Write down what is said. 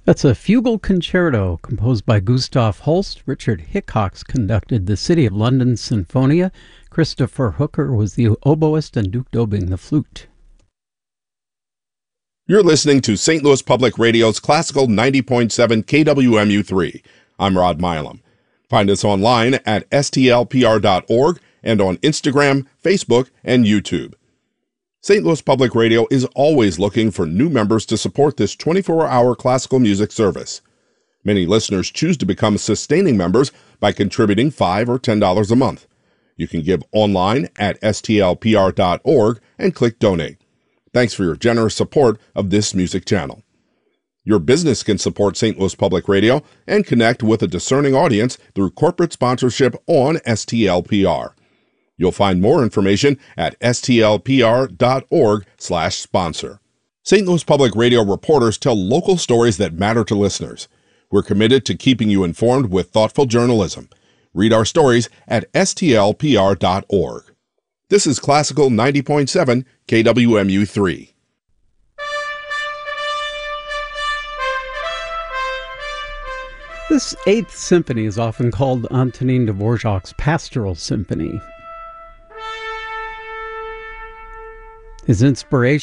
That's a fugal concerto composed by Gustav Holst. Richard Hickox conducted the City of London Sinfonia. Christopher Hooker was the oboist and Duke Dobing the flute. You're listening to St. Louis Public Radio's Classical 90.7 KWMU3. I'm Rod Milam. Find us online at stlpr.org and on Instagram, Facebook, and YouTube. St. Louis Public Radio is always looking for new members to support this 24-hour classical music service. Many listeners choose to become sustaining members by contributing $5 or $10 a month. You can give online at stlpr.org and click Donate. Thanks for your generous support of this music channel. Your business can support St. Louis Public Radio and connect with a discerning audience through corporate sponsorship on STLPR. You'll find more information at stlpr.org/sponsor. St. Louis Public Radio reporters tell local stories that matter to listeners. We're committed to keeping you informed with thoughtful journalism. Read our stories at stlpr.org. This is Classical 90.7 KWMU3. This Eighth Symphony is often called Antonin Dvorak's Pastoral Symphony. His inspiration